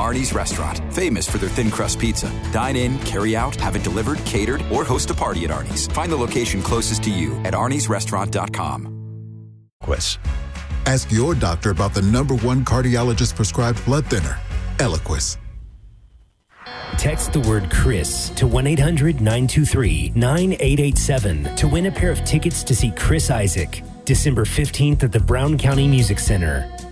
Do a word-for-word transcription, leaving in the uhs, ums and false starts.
Arnie's Restaurant, famous for their thin crust pizza. Dine in, carry out, have it delivered, catered, or host a party at Arnie's. Find the location closest to you at arnies restaurant dot com. Ask your doctor about the number one cardiologist prescribed blood thinner, Eliquis. Text the word Chris to one eight hundred nine two three nine eight eight seven to win a pair of tickets to see Chris Isaak, December fifteenth at the Brown County Music Center.